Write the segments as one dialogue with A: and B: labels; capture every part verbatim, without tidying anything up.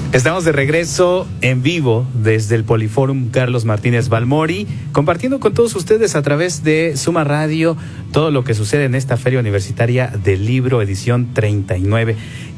A: Estamos de regreso en vivo desde el Poliforum Carlos Martínez Balmori, compartiendo con todos ustedes a través de Suma Radio todo lo que sucede en esta Feria Universitaria del Libro, edición treinta y nueve.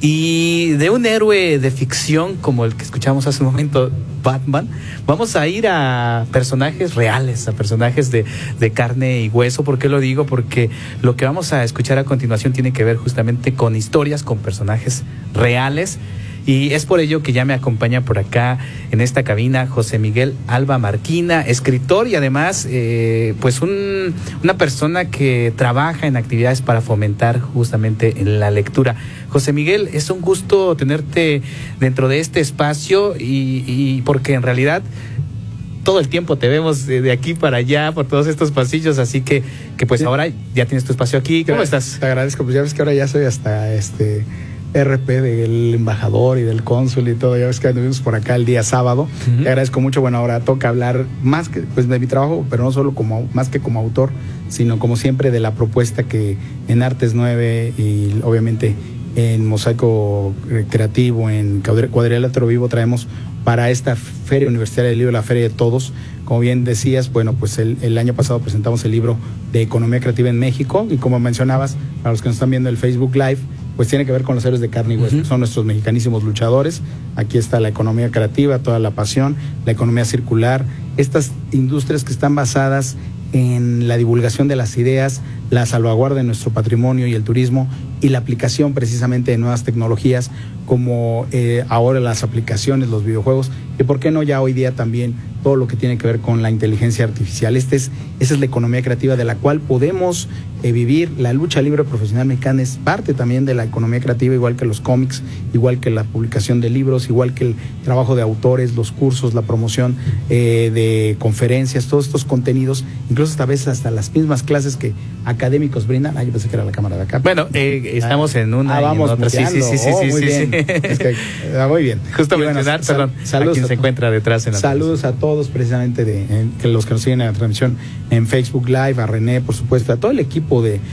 A: Y de un héroe de ficción como el que escuchamos hace un momento, Batman, vamos a ir a personajes reales, a personajes de, de carne y hueso. ¿Por qué lo digo? Porque lo que vamos a escuchar a continuación tiene que ver justamente con historias, con personajes reales. Y es por ello que ya me acompaña por acá en esta cabina José Miguel Alba Marquina, escritor y además eh, pues un, una persona que trabaja en actividades para fomentar justamente en la lectura. José Miguel, es un gusto tenerte dentro de este espacio y, y porque en realidad todo el tiempo te vemos de, de aquí para allá por todos estos pasillos, así que, que pues sí. Ahora ya tienes tu espacio aquí. ¿Cómo
B: Gracias,
A: estás?
B: Te agradezco, pues ya ves que ahora ya soy hasta este R P del embajador y del cónsul y todo, ya ves que anduvimos por acá el día sábado. Uh-huh. Te agradezco mucho. Bueno, ahora toca hablar más que pues de mi trabajo, pero no solo como más que como autor, sino como siempre de la propuesta que en Artes nueve y obviamente en Mosaico Creativo, en Cuadrilátero Vivo traemos para esta Feria Universitaria del Libro, la Feria de Todos. Como bien decías, bueno, pues el, el año pasado presentamos el libro de Economía Creativa en México y como mencionabas, para los que nos están viendo el Facebook Live, pues tiene que ver con los héroes de carne y hueso, uh-huh. Son nuestros mexicanísimos luchadores. Aquí está la economía creativa, toda la pasión, la economía circular, estas industrias que están basadas en la divulgación de las ideas, la salvaguarda de nuestro patrimonio y el turismo y la aplicación precisamente de nuevas tecnologías como eh, ahora las aplicaciones, los videojuegos y por qué no ya hoy día también todo lo que tiene que ver con la inteligencia artificial. Este es, esa es la economía creativa de la cual podemos eh, vivir. La lucha libre profesional mexicana es parte también de la economía creativa, igual que los cómics, igual que la publicación de libros, igual que el trabajo de autores, los cursos, la promoción eh, de conferencias, todos estos contenidos, incluso esta vez hasta las mismas clases que académicos brindan. Ah, yo pensé que era la cámara de acá.
A: Bueno, eh, estamos en una
B: ah, vamos
A: y en otra. Sí, sí, sí, sí,
B: oh,
A: sí,
B: muy
A: sí,
B: bien.
A: Sí.
B: Es que, ah, muy bien.
A: Justo
B: bueno,
A: mencionar,
B: sal,
A: perdón,
B: saludos
A: a quien
B: a
A: se encuentra detrás en la
B: Saludos a todos, precisamente de en, que los que nos siguen en la transmisión en Facebook Live, a René, por supuesto, a todo el equipo de,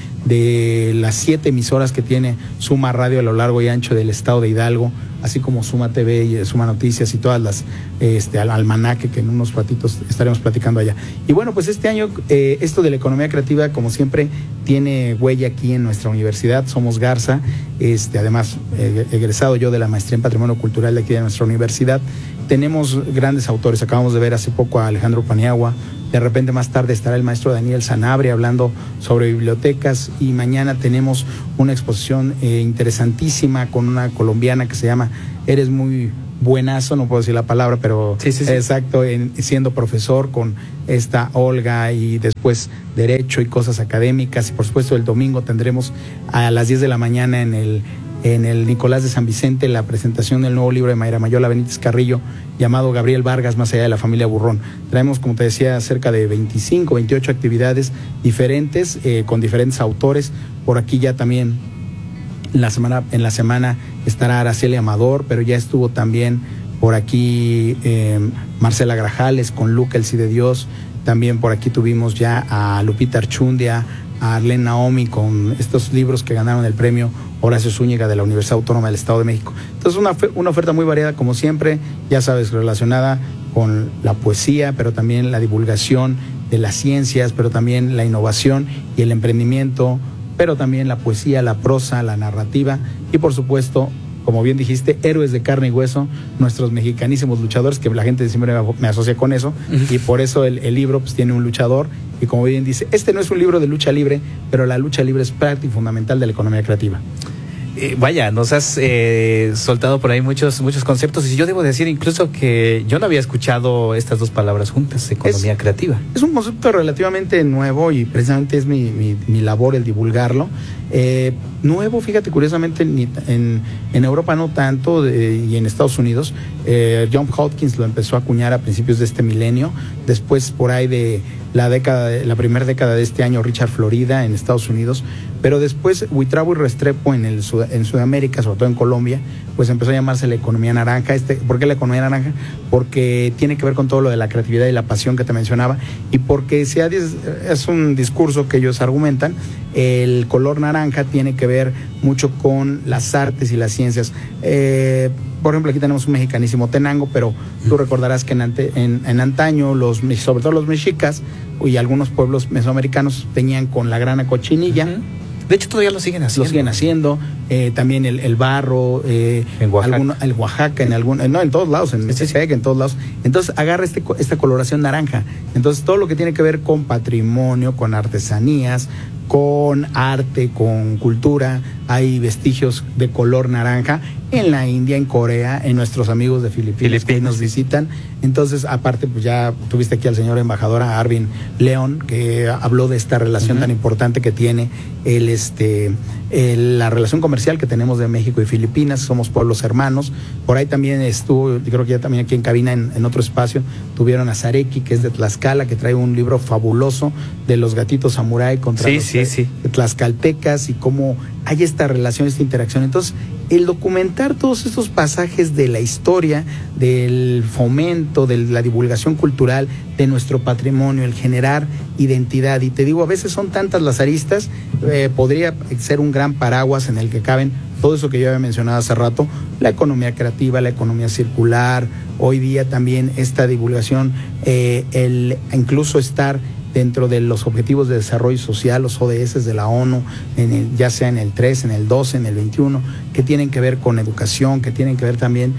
B: de las siete emisoras que tiene Suma Radio a lo largo y ancho del estado de Hidalgo, así como Suma T V y Suma Noticias y todas las, este, al almanaque que en unos ratitos estaremos platicando allá. Y bueno, pues este año, eh, esto de la economía creativa, como siempre, tiene huella aquí en nuestra universidad. Somos Garza, este, además, eh, egresado yo de la maestría en Patrimonio Cultural de aquí de nuestra universidad. Tenemos grandes autores, acabamos de ver hace poco a Alejandro Paniagua, de repente más tarde estará el maestro Daniel Sanabria hablando sobre bibliotecas y mañana tenemos una exposición eh, interesantísima con una colombiana que se llama Eres Muy Buenazo, no puedo decir la palabra, pero
A: sí, sí, sí.
B: Exacto, en, siendo profesor con esta Olga y después Derecho y cosas académicas y por supuesto el domingo tendremos a las diez de la mañana en el en el Nicolás de San Vicente la presentación del nuevo libro de Mayra Mayola Benítez Carrillo llamado Gabriel Vargas, más allá de la familia Burrón. Traemos, como te decía, cerca de veinticinco, veintiocho actividades diferentes eh, con diferentes autores. Por aquí ya también la semana, en la semana estará Araceli Amador, pero ya estuvo también por aquí eh, Marcela Grajales con Luca el Sí de Dios. También por aquí tuvimos ya a Lupita Archundia, a Arlene Naomi con estos libros que ganaron el premio Horacio Zúñiga de la Universidad Autónoma del Estado de México. Entonces una, una oferta muy variada como siempre, ya sabes, relacionada con la poesía, pero también la divulgación de las ciencias, pero también la innovación y el emprendimiento, pero también la poesía, la prosa, la narrativa y por supuesto, como bien dijiste, héroes de carne y hueso, nuestros mexicanísimos luchadores, que la gente siempre me asocia con eso, y por eso el, el libro pues tiene un luchador, y como bien dice, este no es un libro de lucha libre, pero la lucha libre es parte y fundamental de la economía creativa.
A: Eh, vaya, nos has eh, soltado por ahí muchos muchos conceptos y yo debo decir incluso que yo no había escuchado estas dos palabras juntas, economía es, creativa.
B: Es un concepto relativamente nuevo y precisamente es mi, mi, mi labor el divulgarlo. Eh, nuevo, fíjate, curiosamente en, en, en Europa no tanto de, y en Estados Unidos. Eh, John Hopkins lo empezó a acuñar a principios de este milenio, después por ahí de la década, la primera década de este año Richard Florida en Estados Unidos, pero después Huitrago y Restrepo en, el, en Sudamérica, sobre todo en Colombia, pues empezó a llamarse la economía naranja. Este, ¿Por qué la economía naranja? Porque tiene que ver con todo lo de la creatividad y la pasión que te mencionaba, y porque si es un discurso que ellos argumentan, el color naranja tiene que ver mucho con las artes y las ciencias. Eh, por ejemplo, aquí tenemos un mexicanísimo Tenango, pero tú recordarás que en, ante, en, en antaño, los, sobre todo los mexicas y algunos pueblos mesoamericanos tenían con la grana cochinilla.
A: Uh-huh. De hecho, todavía lo siguen haciendo.
B: Lo siguen haciendo. Eh, también el, el barro, eh,
A: en Oaxaca.
B: Alguno, el Oaxaca, en algún, no, en todos lados, en
A: sí,
B: sí, en todos lados. Entonces agarra este, esta coloración naranja. Entonces todo lo que tiene que ver con patrimonio, con artesanías, con arte, con cultura, hay vestigios de color naranja en la India, en Corea, en nuestros amigos de Filipinas, Filipinas que nos visitan. Entonces, aparte, pues ya tuviste aquí al señor embajador Arvin León, que habló de esta relación uh-huh. tan importante que tiene el, este, el, la relación comercial que tenemos de México y Filipinas. Somos pueblos hermanos. Por ahí también estuvo, yo creo que ya también aquí en cabina, en, en otro espacio, tuvieron a Zareki, que es de Tlaxcala, que trae un libro fabuloso de los gatitos samurái contra
A: sí,
B: los
A: sí, sí.
B: tlaxcaltecas, y cómo hay esta relación, esta interacción. Entonces, el documentar todos estos pasajes de la historia, del fomento, de la divulgación cultural, de nuestro patrimonio, el generar identidad, y te digo, a veces son tantas las aristas, eh, podría ser un gran paraguas en el que caben todo eso que yo había mencionado hace rato, la economía creativa, la economía circular, hoy día también esta divulgación, eh, el incluso estar dentro de los Objetivos de Desarrollo Social, los O D S de la ONU, en el, ya sea en el tres, en el doce, en el veintiuno, que tienen que ver con educación, que tienen que ver también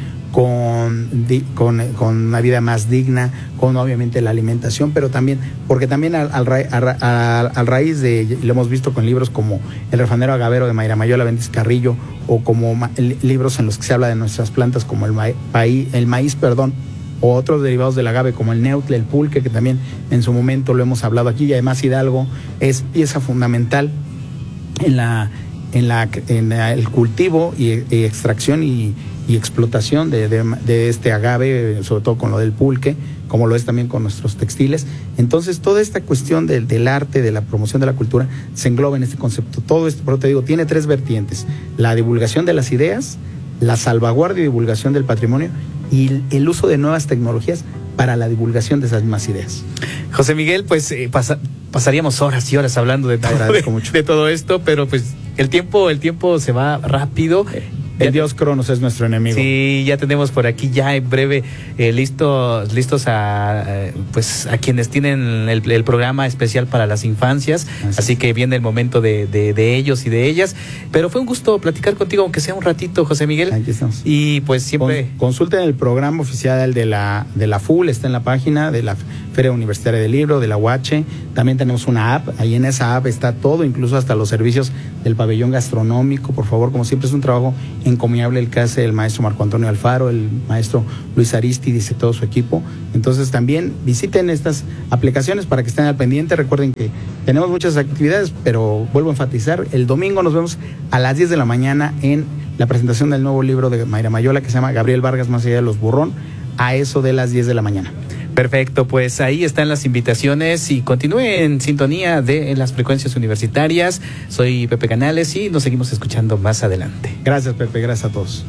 B: con, con, con una vida más digna, con obviamente la alimentación, pero también, porque también al, al, al, al raíz de, lo hemos visto con libros como El refanero agavero de Mayra Mayola Benítez Carrillo, o como ma, libros en los que se habla de nuestras plantas como el, ma, paí, el maíz, perdón, o otros derivados del agave como el neutle, el pulque, que también en su momento lo hemos hablado aquí, y además Hidalgo es pieza fundamental en la en la en el cultivo y, y extracción y, y explotación de, de, de este agave, sobre todo con lo del pulque, como lo es también con nuestros textiles. Entonces, toda esta cuestión del, del arte, de la promoción de la cultura, se engloba en este concepto. Todo esto, pero te digo, tiene tres vertientes: la divulgación de las ideas, la salvaguardia y divulgación del patrimonio, y el uso de nuevas tecnologías para la divulgación de esas mismas ideas.
A: José Miguel, pues eh, pasa, pasaríamos horas y horas hablando de todo, de, de todo esto, pero pues el tiempo, el tiempo se va rápido.
B: El dios Cronos es nuestro enemigo.
A: Sí, ya tenemos por aquí ya en breve eh, listos, listos a eh, pues a quienes tienen el, el programa especial para las infancias. Así, así que viene el momento de, de, de ellos y de ellas. Pero fue un gusto platicar contigo, aunque sea un ratito, José Miguel.
B: Aquí estamos.
A: Y pues siempre
B: Con, consulten el programa oficial de la de la F U L, está en la página de la Feria Universitaria del Libro, de la U H. También tenemos una app, ahí en esa app está todo, incluso hasta los servicios del pabellón gastronómico. Por favor, como siempre, es un trabajo encomiable el que hace el maestro Marco Antonio Alfaro, el maestro Luis Aristides y todo su equipo. Entonces también visiten estas aplicaciones para que estén al pendiente. Recuerden que tenemos muchas actividades, pero vuelvo a enfatizar, el domingo nos vemos a las diez de la mañana en la presentación del nuevo libro de Mayra Mayola, que se llama Gabriel Vargas más allá de los burrón, a eso de las diez de la mañana.
A: Perfecto, pues ahí están las invitaciones y continúe en sintonía de las frecuencias universitarias. Soy Pepe Canales y nos seguimos escuchando más adelante.
B: Gracias, Pepe, gracias a todos.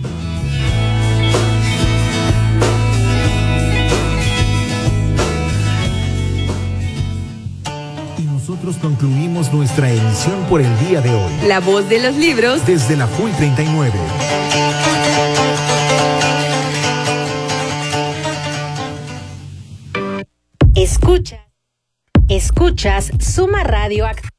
C: Y nosotros concluimos nuestra emisión por el día de hoy.
D: La voz de los libros
C: desde la F U L treinta y nueve.
E: Escucha, escuchas Suma Radio Actual.